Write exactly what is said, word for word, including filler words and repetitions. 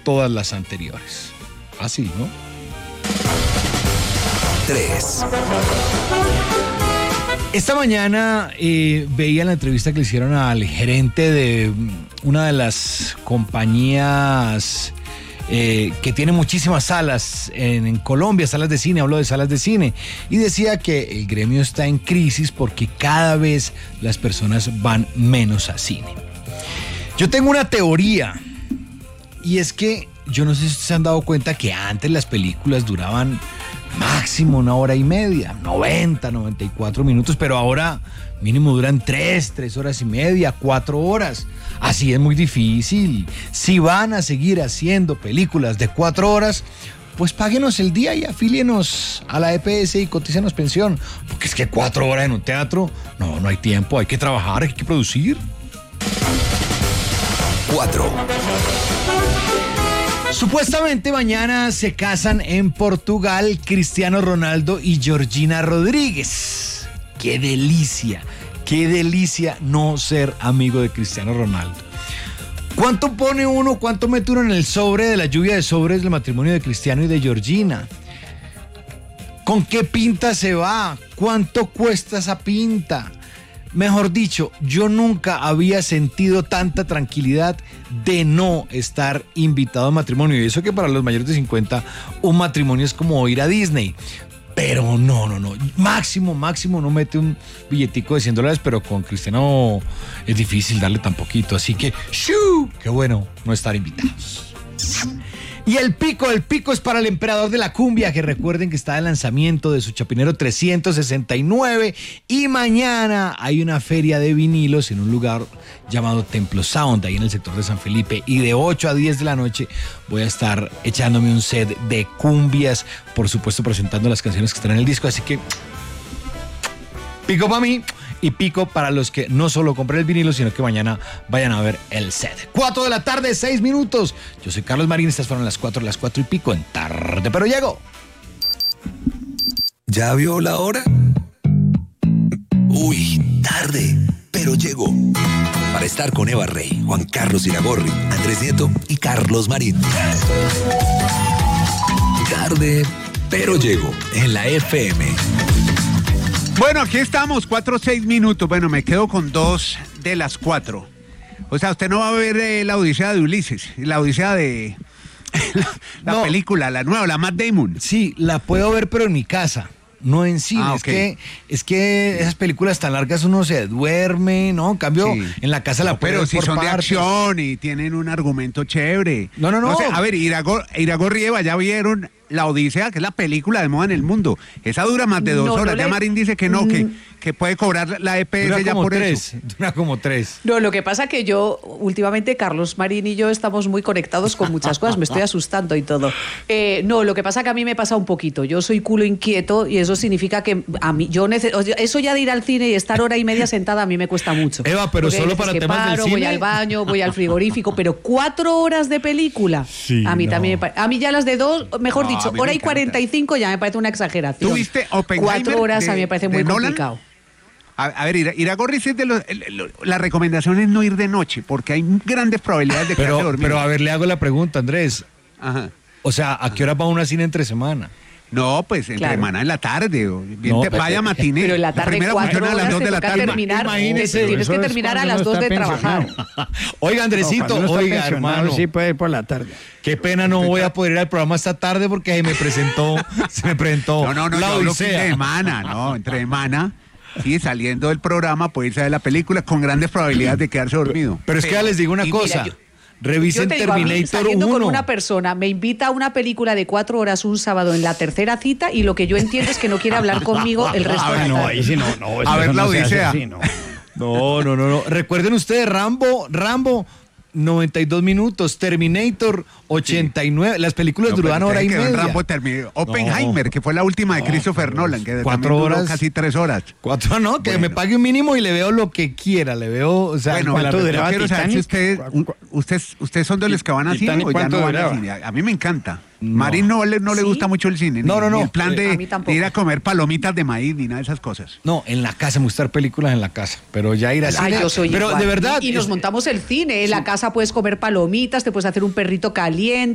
todas las anteriores. Fácil, ¿no? tres. Esta mañana eh, veía la entrevista que le hicieron al gerente de una de las compañías eh, que tiene muchísimas salas en, en Colombia, salas de cine, hablo de salas de cine, y decía que el gremio está en crisis porque cada vez las personas van menos a cine. Yo tengo una teoría, y es que yo no sé si ustedes se han dado cuenta que antes las películas duraban máximo una hora y media, noventa, noventa y cuatro minutos, pero ahora mínimo duran tres, tres horas y media, cuatro horas. Así es muy difícil. Si van a seguir haciendo películas de cuatro horas, pues páguenos el día y afílienos a la E P S y cotícenos pensión. Porque es que cuatro horas en un teatro, no, no hay tiempo, hay que trabajar, hay que producir. cuatro. Supuestamente mañana se casan en Portugal Cristiano Ronaldo y Georgina Rodríguez. ¡Qué delicia! ¡Qué delicia no ser amigo de Cristiano Ronaldo! ¿Cuánto pone uno, cuánto mete uno en el sobre de la lluvia de sobres del matrimonio de Cristiano y de Georgina? ¿Con qué pinta se va? ¿Cuánto cuesta esa pinta? Mejor dicho, yo nunca había sentido tanta tranquilidad de no estar invitado a matrimonio. Y eso que para los mayores de cincuenta, un matrimonio es como ir a Disney. Pero no, no, no. Máximo, máximo no mete un billetico de cien dólares, pero con Cristiano es difícil darle tan poquito. Así que, ¡shoo! ¡Qué bueno no estar invitados! Y el pico, el pico es para el emperador de la cumbia, que recuerden que está el lanzamiento de su Chapinero trescientos sesenta y nueve y mañana hay una feria de vinilos en un lugar llamado Templo Sound, ahí en el sector de San Felipe, y de ocho a diez de la noche voy a estar echándome un set de cumbias, por supuesto presentando las canciones que están en el disco, así que pico para mí. Y pico para los que no solo compren el vinilo, sino que mañana vayan a ver el set. Cuatro de la tarde, seis minutos. Yo soy Carlos Marín, estas fueron las cuatro, las cuatro y pico en Tarde Pero Llego. ¿Ya vio la hora? Uy, tarde, pero llegó. Para estar con Eva Rey, Juan Carlos Iragorri, Andrés Nieto y Carlos Marín. Tarde, pero llego en la F M. Bueno, aquí estamos, cuatro, seis minutos. Bueno, me quedo con dos de las cuatro. O sea, usted no va a ver eh, la Odisea de Ulises, la Odisea de... la la No. película, la nueva, la Matt Damon. Sí, la puedo ver, pero en mi casa, no en cine. Ah, es, ok. que, es que esas películas tan largas uno se duerme, ¿no? En cambio, Sí. en la casa la No, puedo pero ver si por son de partes. acción y tienen un argumento chévere. No, no, no. sé, a ver, Iragor, Iragorri y Eva, ya vieron la Odisea, que es la película de moda en el mundo. Esa dura más de dos No, no horas. le- Ya Marín dice que no, que, que puede cobrar la E P S Dura ya como por tres, eso. dura como tres. No, lo que pasa que yo, últimamente, Carlos Marín y yo estamos muy conectados con muchas cosas, me estoy asustando y todo. Eh, no, lo que pasa que a mí me pasa un poquito. Yo soy culo inquieto y eso significa que a mí, yo necesito, eso ya de ir al cine y estar hora y media sentada a mí me cuesta mucho. Eva, pero Porque hay solo veces para que temas del paro, cine. voy al baño, voy al frigorífico, pero cuatro horas de película, Sí, a mí no. también me parece. A mí ya las de dos, mejor No, a dicho, mí me hora y encanta. cuarenta y cinco ya me parece una exageración. ¿Tú viste Oppenheimer Cuatro horas de- a mí me parece de muy Nolan? complicado. A, a ver, Ira- Iragorri sí es de los... el- el- la recomendación es no ir de noche, porque hay grandes probabilidades de quedarse Pero, dormido. pero a ver, le hago la pregunta, Andrés. Ajá. O sea, ¿a qué hora va uno a cine entre semana? No, pues entre Claro. semana en la tarde. O bien No, te- pero- vaya matiné. Pero en la tarde primera cuatro funciona a las horas dos te de la toca tarde. terminar, Imagínese, te- tienes eso que es terminar a cuando las uno dos de está trabajar. pensionado. Oiga, Andresito, No, cuando uno está oiga, pensionado, hermano. sí puede ir por la tarde. Qué pena, no voy a poder ir al programa esta tarde porque se me presentó, se me presentó No, no, no, la yo hablo fin Odisea. de semana, no, entre semana. Sí, saliendo del programa puede irse a ver la película con grandes probabilidades de quedarse dormido. Pero es que ya les digo una y cosa. mira, yo- Revisen Yo te digo, a mí, Terminator saliendo con uno. una persona, me invita a una película de cuatro horas un sábado en la tercera cita y lo que yo entiendo es que no quiere hablar conmigo el resto Ah, de la no, tarde. ahí sí no, no. eso A ver, no la se hace Odisea. así, no. No, no, no, no. Recuerden ustedes, Rambo, Rambo, noventa y dos minutos, Terminator, ochenta y nueve. Las películas No, duraban pero hora y ustedes que media. ven Rambo terminó. Oppenheimer, que fue la última de Christopher Nolan, que Cuatro también duró horas. casi tres horas. Cuatro, no, que Bueno. me pague un mínimo y le veo lo que quiera. Le veo, o sea, Bueno, con la ¿cuánto yo duraba quiero saber si Titanic? ustedes, u- ustedes, ustedes son de los que van a cine Titanic, o ya ¿cuánto no van duraba? a cine. A mí me encanta. No. Marín no le, no le ¿Sí? gusta mucho el cine. No, ni- no, no. ni el plan A de, mí tampoco. de ir a comer palomitas de maíz ni nada de esas cosas. No, en la casa, me gusta ver películas en la casa, pero ya ir a Ah, cine. yo soy pero igual. de verdad. Y, y nos es- montamos el cine. En la casa puedes comer palomitas, te puedes hacer un perrito caliente.